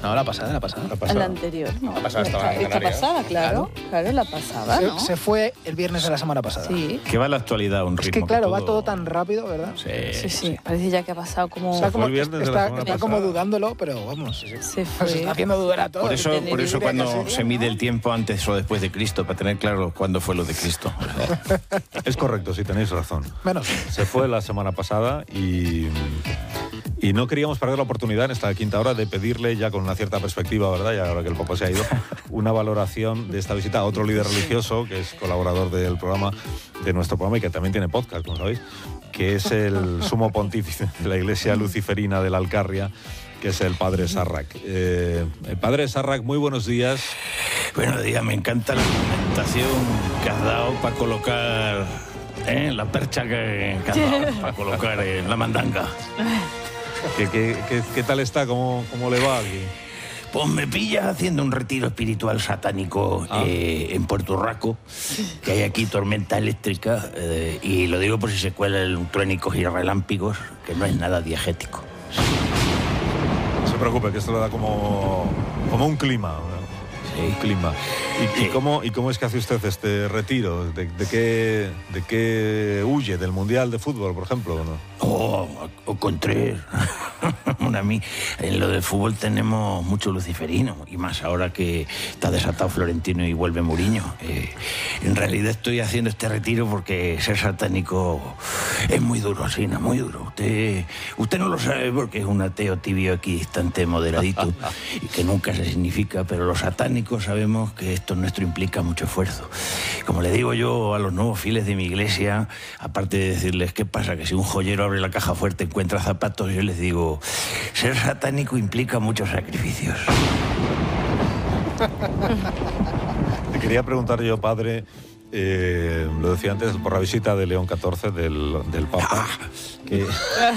No, la pasada. La anterior, ¿no? La pasada estaba en Esta Canarias. pasada, claro, la pasada, ¿no? Se fue el viernes de la semana pasada. Sí. Que va la actualidad a un ritmo. Es que claro, va todo tan rápido, ¿verdad? Sí. Parece ya que ha pasado como... Está como, el viernes de la semana está como pasada. dudándolo, pero vamos. Se fue. Se está haciendo dudar a todos. Por eso cuando se mide el tiempo antes o después de Cristo, para tener claro cuándo fue lo de Cristo. Es correcto, sí, tenéis razón. Menos. Se fue la semana pasada y no queríamos perder la oportunidad en esta quinta hora de pedirle, ya con una cierta perspectiva, ¿verdad? Y ahora que el Papa se ha ido, una valoración de esta visita a otro líder religioso, que es colaborador del programa, de nuestro programa y que también tiene podcast, como sabéis, que es el sumo pontífice de la Iglesia Luciferina de la Alcarria, que es el padre Sarrac. El padre Sarrac, muy buenos días. Buenos días, me encanta la argumentación que has dado para colocar la percha que has dado, para colocar la mandanga. ¿Qué tal está? ¿Cómo le va aquí? Pues me pillas haciendo un retiro espiritual satánico en Puerto Rico, que hay aquí tormenta eléctrica, y lo digo por si se cuelan truénicos y relámpagos, que no es nada diegético. No se preocupe, que esto le da como un clima. Sí. Un clima. ¿Y cómo es que hace usted este retiro? ¿De qué huye? ¿Del Mundial de Fútbol, por ejemplo? ¿No? O con tres. Bueno, a mí, en lo del fútbol tenemos mucho luciferino, y más ahora que está desatado Florentino y vuelve Mourinho. En realidad estoy haciendo este retiro porque ser satánico es muy duro, Sina, muy duro. Usted no lo sabe porque es un ateo tibio, equidistante, moderadito, y que nunca se significa, pero los satánicos sabemos que esto nuestro implica mucho esfuerzo. Como le digo yo a los nuevos fieles de mi iglesia, aparte de decirles qué pasa, que si un joyero abre la caja fuerte encuentra zapatos, yo les digo, ser satánico implica muchos sacrificios. Te quería preguntar yo, padre, lo decía antes, por la visita de León XIV, del Papa, que...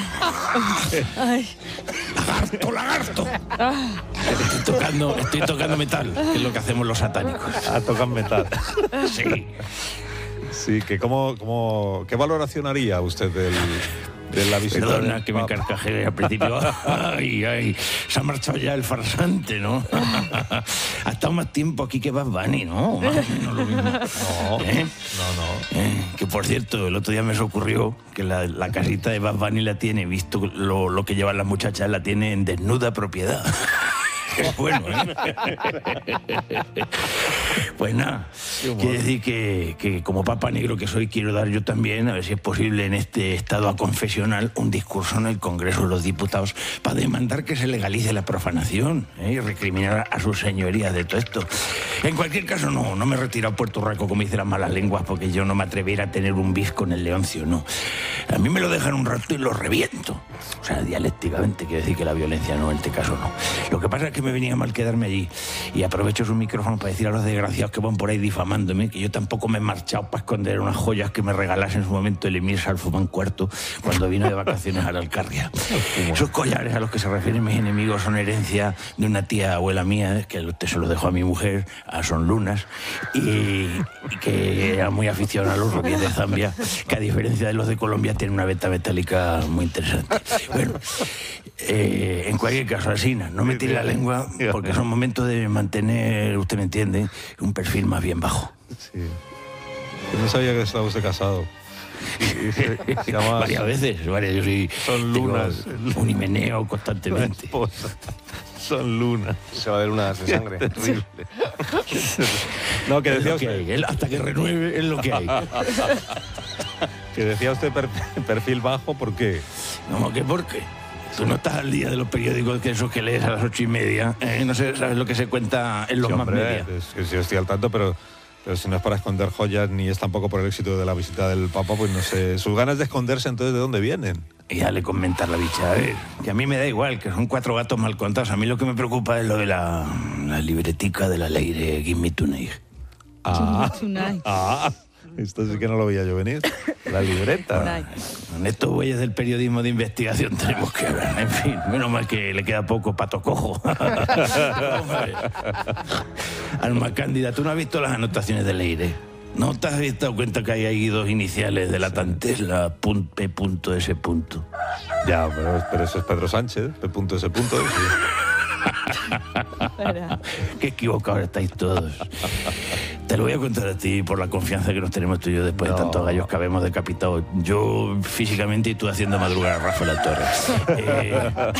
¡Lagarto! Estoy tocando metal, que es lo que hacemos los satánicos. Tocan metal. Sí. Sí, que ¿qué valoración haría usted de la visita? Perdona que me carcajee al principio. Ay, se ha marchado ya el farsante, ¿no? Ha estado más tiempo aquí que Bad Bunny, ¿no? Más o menos lo mismo. No. Que por cierto, el otro día me se ocurrió que la casita de Bad Bunny la tiene, visto lo que llevan las muchachas, la tiene en desnuda propiedad. Es bueno, Pues nada, quiere decir que como Papa Negro que soy, quiero dar yo también, a ver si es posible en este estado aconfesional, un discurso en el Congreso de los Diputados para demandar que se legalice la profanación y recriminar a sus señorías de todo esto. En cualquier caso, no me he retirado a Puerto Rico como dicen las malas lenguas, porque yo no me atreviera a tener un bis con el Leoncio, no. A mí me lo dejan un rato y lo reviento. O sea, dialécticamente, quiere decir que la violencia no, en este caso no. Lo que pasa es que me venía mal quedarme allí, y aprovecho su micrófono para decir a los desgraciados que van por ahí difamándome que yo tampoco me he marchado para esconder unas joyas que me regalase en su momento el emir Salfumán IV cuando vino de vacaciones a la Alcarria. Esos collares a los que se refieren mis enemigos son herencia de una tía abuela mía, que se los dejó a mi mujer, a Son Lunas, y que era muy aficionada a los rubíes de Zambia, que a diferencia de los de Colombia tiene una veta metálica muy interesante. Bueno, en cualquier caso, Alsina, no me tire la lengua, porque son momentos de mantener, usted me entiende, un perfil más bien bajo. Sí. Yo no sabía que estaba usted casado. Se llama... Varias veces, yo sí. Son lunas. Un himeneo constantemente. Esposa. Son lunas. Se va de lunas de sangre. Terrible. No, que decía usted... hasta que renueve es lo que hay. Que decía usted perfil bajo, ¿por qué? No, ¿qué por qué? Tú no estás al día de los periódicos que esos que lees a las 8:30. No sé, sabes lo que se cuenta en los más media. Es que sí estoy al tanto, pero si no es para esconder joyas, ni es tampoco por el éxito de la visita del Papa, pues no sé. Sus ganas de esconderse, entonces, ¿de dónde vienen? Y dale comentar la bicha, a ver, que a mí me da igual, que son 4 gatos mal contados. A mí lo que me preocupa es lo de la libretica de la ley de Give Me Tonight. Esto sí que no lo veía yo venir. La libreta. Con estos bueyes del periodismo de investigación tenemos que ver. En fin, menos mal que le queda poco pato cojo. Alma Cándida, ¿tú no has visto las anotaciones de Leire? ¿No te has dado cuenta que hay ahí 2 iniciales de la tantela, P.S. Ya, pero eso es Pedro Sánchez, P.S. Sí. Qué equivocados estáis todos. Te lo voy a contar a ti por la confianza que nos tenemos tú y yo después de tantos gallos que habemos decapitado. Yo físicamente y tú haciendo madrugar a Rafael Torres.